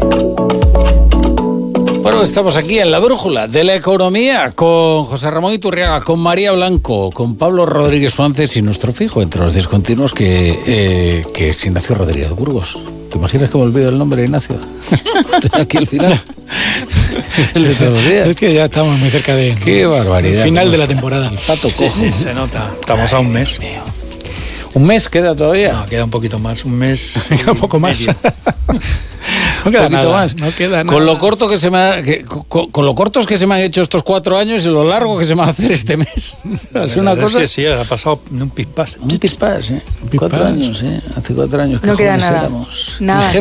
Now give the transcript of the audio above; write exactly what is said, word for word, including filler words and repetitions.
Bueno, estamos aquí en La Brújula de la Economía con José Ramón Iturriaga, con María Blanco, con Pablo Rodríguez Suárez y nuestro fijo entre los discontinuos que, eh, que es Ignacio Rodríguez Burgos. ¿Te imaginas que me olvido el nombre de Ignacio? Estoy aquí al final. Es el de todos los días. Es que ya estamos muy cerca de... ¡Qué barbaridad! Final de la temporada. El pato sí, cojo. sí, se nota. Estamos a un mes. ¿Un mes queda todavía? No, queda un poquito más. Un mes... un poco más. No queda un poquito nada, más. No queda nada. Con lo corto que se me ha, que, con, con lo cortos que se me han hecho estos cuatro años y lo largo que se me va a hacer este mes. Hace una cosa. Es que sí, ha pasado un pispás. Un pispás, ¿eh? Un pispás. Cuatro años, ¿eh? Hace cuatro años que no queda nada. Éramos. Nada, Ligeros